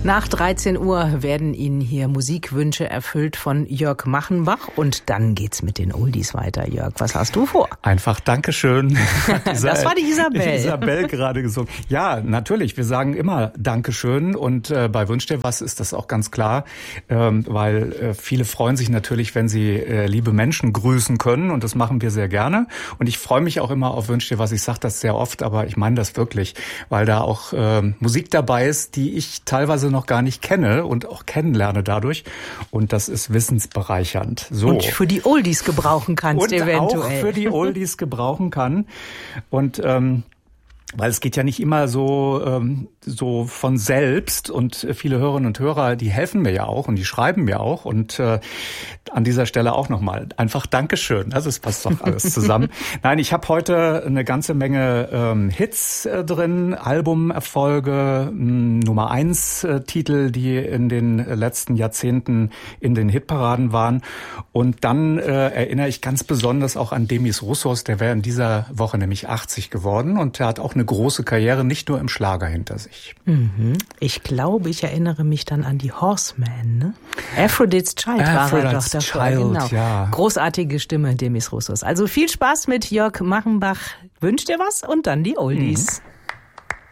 Nach 13 Uhr werden Ihnen hier Musikwünsche erfüllt von Jörg Machenbach und dann geht's mit den Oldies weiter. Jörg, was hast du vor? Einfach Dankeschön. Das war die Isabel. Isabel gerade gesungen. Ja, natürlich, wir sagen immer Dankeschön und bei Wünsch dir was ist das auch ganz klar, weil viele freuen sich natürlich, wenn sie liebe Menschen grüßen können und das machen wir sehr gerne und ich freue mich auch immer auf Wünsch dir was. Ich sage das sehr oft, aber ich meine das wirklich, weil da auch Musik dabei ist, die ich teilweise noch gar nicht kenne und auch kennenlerne dadurch. Und das ist wissensbereichernd. So. Und für die Oldies gebrauchen kannst und eventuell. Und auch für die Oldies gebrauchen kann. Und weil es geht ja nicht immer so von selbst und viele Hörerinnen und Hörer, die helfen mir ja auch und die schreiben mir auch und an dieser Stelle auch nochmal einfach Dankeschön. Also es passt doch alles zusammen. Nein, ich habe heute eine ganze Menge Hits drin, Albumerfolge, Nummer 1 Titel, die in den letzten Jahrzehnten in den Hitparaden waren und dann erinnere ich ganz besonders auch an Demis Roussos, der wäre in dieser Woche nämlich 80 geworden und der hat auch eine große Karriere, nicht nur im Schlager hinter sich. Ich glaube, ich erinnere mich dann an die Horsemen, ne? Aphrodite's Child war er doch davor. Genau. Ja. Großartige Stimme, Demis Roussos. Also viel Spaß mit Jörg Machenbach. Wünscht dir was und dann die Oldies.